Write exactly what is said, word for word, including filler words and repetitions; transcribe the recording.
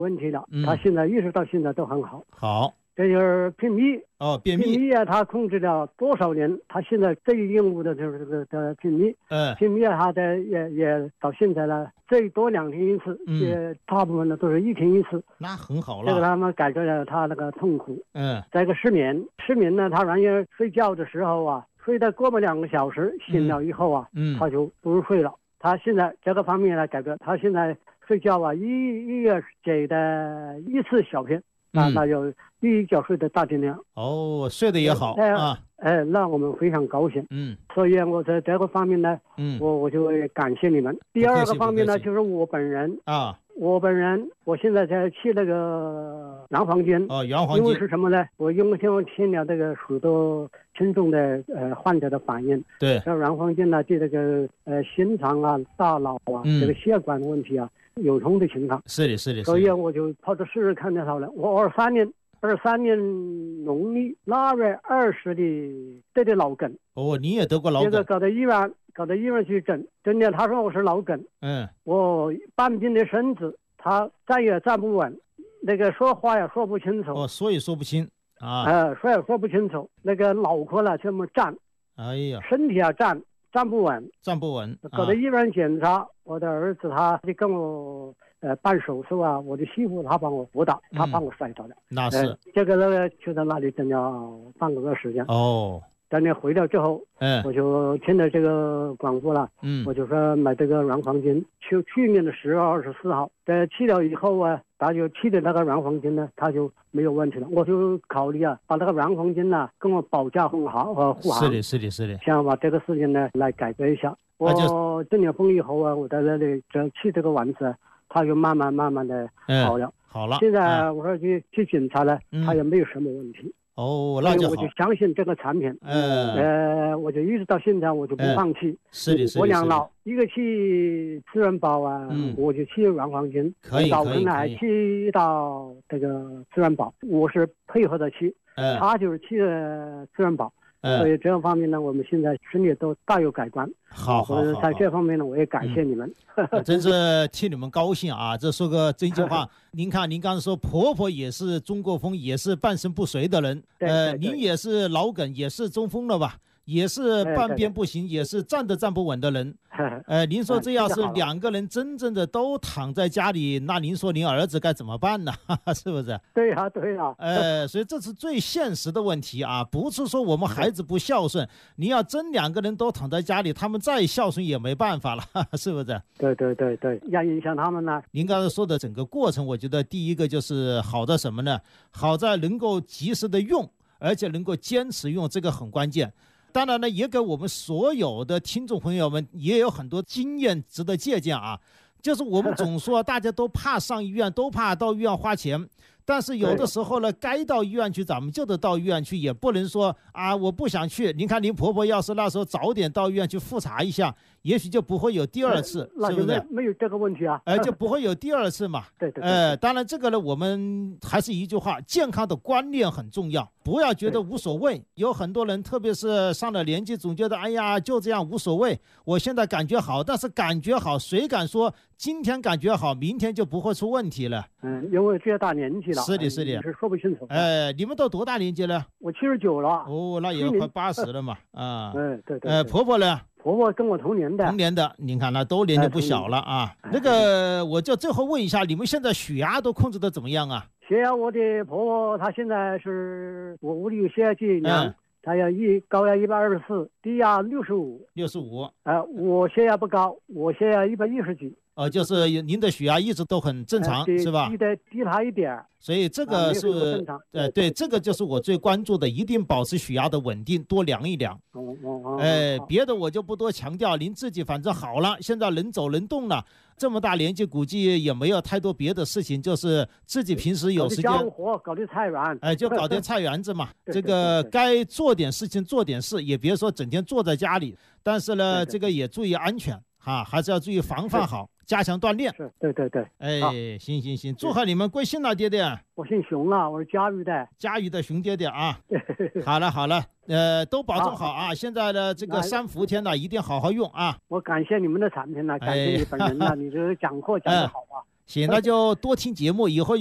问题了， 嗯、 他现在一直到现在都很好。 好， 这就是便秘哦，便秘。 便秘啊，他控制了多少年？他现在最应务的就是这个的便秘。 嗯， 便秘啊，他的也也到现在了，最多两天一次， 嗯， 也大部分的都是一天一次。 那很好了。 这个他们改决了他那个痛苦。 嗯， 再一个失眠，失眠呢，他晚上睡觉的时候啊，睡到过了两个小时，醒了以后啊， 嗯， 他就不入睡了。他现在这个方面来改革，他现在睡觉啊，一一月给的一次小便。那那有一觉睡的大尽量哦，睡得也好啊， 哎，让我们非常高兴。 嗯， 所以我在这个方面呢， 嗯， 我我就感谢你们。第二个方面呢，就是我本人啊， 我本人我现在在去那个洋黄金哦，洋黄金， 因为是什么呢？我因为听我听了这个许多听众的呃患者的反应， 对， 这洋黄金呢，对这个呃心脏啊、大脑啊、 嗯、 这个血管问题啊。有通的情况， 是的，是的， 所以我就跑着试试看就好了。我二三年，二三年农历腊月二十的得的脑梗。 哦，你也得过脑梗？ 这个搞到医院，搞到医院去诊，诊了他说我是脑梗。 嗯， 我半边的身子，他站也站不稳，那个说话也说不清楚。 哦，说也说不清啊。 呃，说也说不清楚，那个脑壳呢这么站， 哎呀， 身体啊站。站不稳， 站不稳， 搞到医院检查，啊、我的儿子他就跟我呃办手术啊，我的媳妇他帮我辅导，他帮我摔倒的。 那是、 呃、这个呢，就在那里等了半个月时间。 哦， 等你回来之后， 嗯， 我就听了这个广播了， 嗯， 我就说买这个软黄金，去去年的十月二十四号，在去了以后啊，他就去的那个软黄金呢，他就没有问题了。我就考虑啊，把那个软黄金呢、啊，跟我保驾护航和护航。 是的，是的，是的。 想把这个事情呢来改革一下。我中了风以后啊，我在那里这去这个丸子，他就慢慢慢慢的好了， 嗯、好了。 现在我说去、嗯、去检查了，他也没有什么问题。 哦，那就好。 我就相信这个产品， 嗯， 呃，我就一直到现在我就不放弃。 是的，是的。 我两老，一个去自然宝啊， 嗯、 我就去软黄金， 可以早晨还去到这个自然宝，我是配合的去， 嗯、 他就是去自然宝。嗯、所以这方面呢，我们现在生意都大有改观。 好，好，好， 在这方面呢，我也感谢你们。 嗯、真是替你们高兴啊！这说个真心话，您看，您刚才说婆婆也是中过风，也是半身不遂的人， 对对对呃，您也是脑梗，也是中风了吧？也是半边不行，也是站都站不稳的人。呃，您说这要是两个人真正的都躺在家里，那您说您儿子该怎么办呢？是不是？ 对呀、啊，对呀、啊。 呃，所以这是最现实的问题啊，不是说我们孩子不孝顺，你要真两个人都躺在家里，他们再孝顺也没办法了，是不是？ 对对对对，要影响他们呢。 您刚才说的整个过程，我觉得第一个就是好在什么呢？好在能够及时的用，而且能够坚持用，这个很关键。当然呢，也给我们所有的听众朋友们也有很多经验值得借鉴啊。就是我们总说大家都怕上医院，都怕到医院花钱，但是有的时候呢，该到医院去咱们就得到医院去，也不能说啊我不想去。您看您婆婆要是那时候早点到医院去复查一下，也许就不会有第二次， 是不是？没有这个问题啊， 呃，就不会有第二次嘛。 对对。 呃，当然这个呢，我们还是一句话，健康的观念很重要，不要觉得无所谓。有很多人，特别是上了年纪，总觉得哎呀就这样无所谓。我现在感觉好，但是感觉好，谁敢说今天感觉好，明天就不会出问题了？ 嗯，因为这大年纪了。 是的，是的， 是说不清楚。 呃，你们都多大年纪了？ 我七十九了。 哦，那也快八十了嘛。啊， 嗯，对对。 呃，婆婆呢？ 婆婆跟我同年的。 同年的，您看那都年龄不小了啊。那个，我就最后问一下，你们现在血压都控制的怎么样啊？ 血压，我的婆婆她现在是我屋里有血压计量。嗯，他要一高压一百二十四，低压六十五， 六十五。 呃，我血压不高，我血压一百一十几。 呃，就是您的血压一直都很正常， 呃、 是吧？ 低的低他一点。 所以这个是、 啊、 呃，对，这个就是我最关注的，一定保持血压的稳定，多量一量。 哦哦哎，别的我就不多强调，您自己反正好了，现在能走能动了，这么大年纪，估计也没有太多别的事情，就是自己平时有时间搞点家务活，搞点菜园， 哎，就搞点菜园子嘛。这个该做点事情做点事，也别说整天坐在家里。但是呢，这个也注意安全哈，还是要注意防范好。加强锻炼， 是，对对对， 哎，行行行，祝贺你们贵姓了，爹爹？ 我姓熊啊，我是嘉峪的， 嘉峪的熊爹爹啊。好了好了，呃，都保重好啊！现在的这个三伏天呢，一定好好用啊！ 我感谢你们的产品呢，感谢你本人呢，你这个讲课讲得好啊。 行，那就多听节目，以后